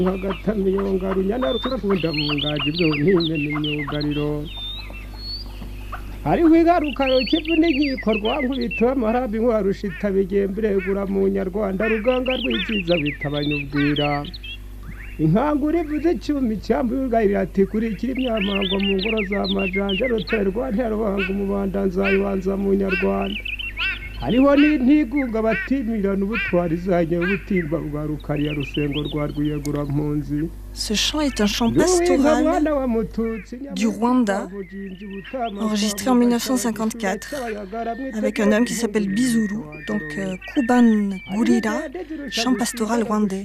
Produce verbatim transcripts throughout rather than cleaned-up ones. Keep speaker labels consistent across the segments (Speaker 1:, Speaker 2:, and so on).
Speaker 1: hariho ingaruka kivune nkikorwa nkubita amarabi nkwarushita bigemberegura mu nyarwanda ruganga rwiziza bitabanyubwira inkangura ivuze cyumi cyambu y'urugayira ati kurikira imyamango mu ngoro za majanja ruterwa nterwanga umubanda nzayibanza mu nyarwanda hariho n'intigunga batimirana ubutwari zanye ubutimba bwa rukariya rusengo rwa rwiyegura mpunzi.
Speaker 2: Ce chant est un chant pastoral du Rwanda, enregistré en mille neuf cent cinquante-quatre, avec un homme qui s'appelle Bizuru, donc euh, Kuban Gurira, chant pastoral rwandais.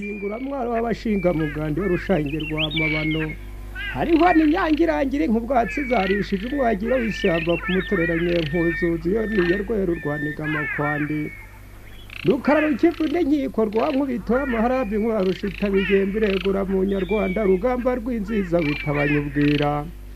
Speaker 1: hariho n'inyangirangire nk'ubwatsi zarishije umwagira w'ishyamba ku mutoreranye mpuzuzi yo niyo rwero rwaniga amakwandi rukararo kivune nkiko rwankubito amaharabi nkwarushita bigemberegura mu nyarwanda rugamba rw'inziza bitabanyubwira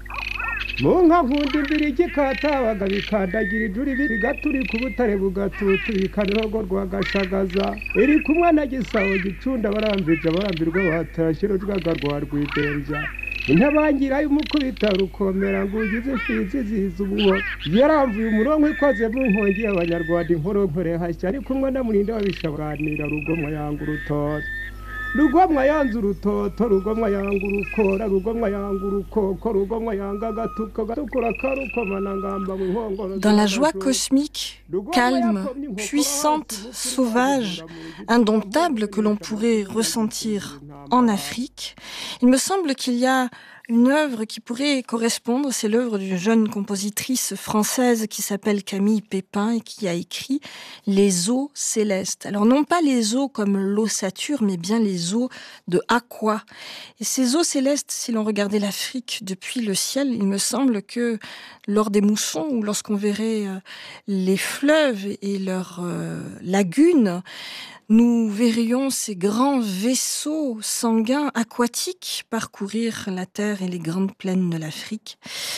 Speaker 1: mu nka nkunda imbiri igikatabaga bikandagira ijuri bigaturi ku butare bugatutu bikanihogo rwagashagaza iri kumwe na gisabo gicunda barambije barambirwa batarashyira urwaga rwa rwidembya intabangira y'umukubita rukomera ngo ugize fizi ziza ubuho yaramvuye umurongo ikoze mu nkongi y'abanyarwanda inkoro nkore hashya ari kumwe na murinda wabishabanira rugomwa yanga urutoto rugomwa yanze urutoto rugomwa yanga urukora rugomwa yanga urukoko rugomwa yanga agatuka gatukura karukomana ngamba mu nkongoro.
Speaker 2: Dans la joie cosmique, calme, puissante, sauvage, indomptable que l'on pourrait ressentir en Afrique, il me semble qu'il y a une œuvre qui pourrait correspondre, c'est l'œuvre d'une jeune compositrice française qui s'appelle Camille Pépin et qui a écrit Les eaux célestes. Alors non pas les eaux comme l'ossature, mais bien les eaux de Aqua. Et ces eaux célestes, si l'on regardait l'Afrique depuis le ciel, il me semble que lors des moussons ou lorsqu'on verrait les fleuves et leurs euh, lagunes, nous verrions ces grands vaisseaux sanguins aquatiques parcourir la terre et les grandes plaines de l'Afrique.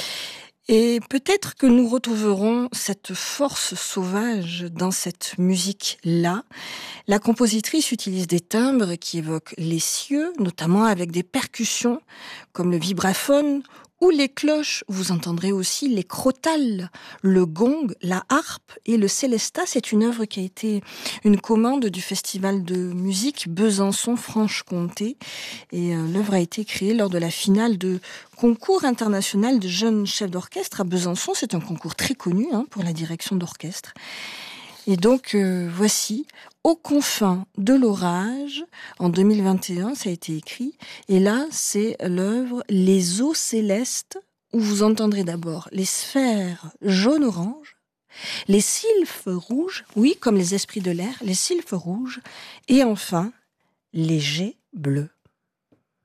Speaker 2: Et peut-être que nous retrouverons cette force sauvage dans cette musique-là. La compositrice utilise des timbres qui évoquent les cieux, notamment avec des percussions comme le vibraphone ou les cloches. Vous entendrez aussi les crotales, le gong, la harpe et le célesta. C'est une œuvre qui a été une commande du festival de musique Besançon-Franche-Comté. Et euh, l'œuvre a été créée lors de la finale de concours international de jeunes chefs d'orchestre à Besançon. C'est un concours très connu hein, pour la direction d'orchestre. Et donc, euh, voici, Aux confins de l'orage, en deux mille vingt et un, ça a été écrit. Et là, c'est l'œuvre Les eaux célestes, où vous entendrez d'abord les sphères jaune-orange, les sylphes rouges, oui, comme les esprits de l'air, les sylphes rouges, et enfin, les jets bleus.